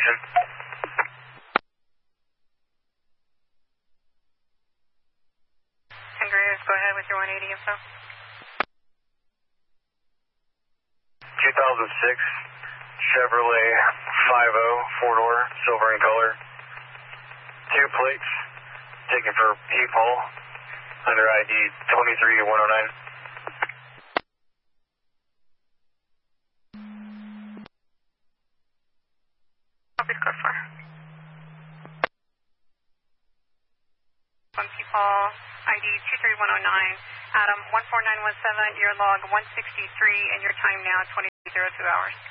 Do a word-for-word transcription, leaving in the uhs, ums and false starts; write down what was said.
station. Andrews, go ahead with your one eighty info. two thousand six Chevrolet five oh, four-door, silver in color. Two plates, taken for Heath Hall, under I D twenty-three one oh nine. Copy, score four. One Heath Hall, I D two three one oh nine. Adam, one four nine one seven, your log one sixty-three, and your time now twenty-two oh two hours.